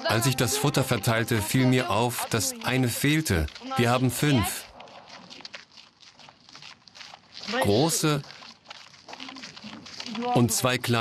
Als ich das Futter verteilte, fiel mir auf, dass eine fehlte. Wir haben 5. Große und 2 kleine.